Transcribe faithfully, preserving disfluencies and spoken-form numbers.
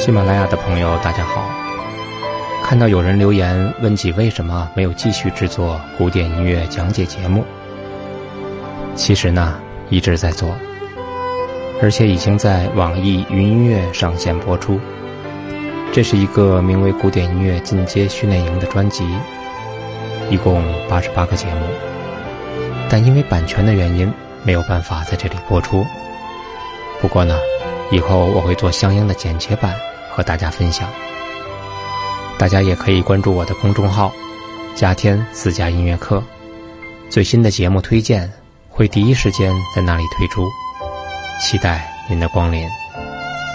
喜马拉雅的朋友大家好，看到有人留言问及为什么没有继续制作古典音乐讲解节目，其实呢一直在做，而且已经在网易云音乐上线播出。这是一个名为古典音乐进阶训练营的专辑，一共八十八个节目，但因为版权的原因没有办法在这里播出。不过呢，以后我会做相应的剪切版和大家分享。大家也可以关注我的公众号加天私家音乐课，最新的节目推荐会第一时间在那里推出，期待您的光临。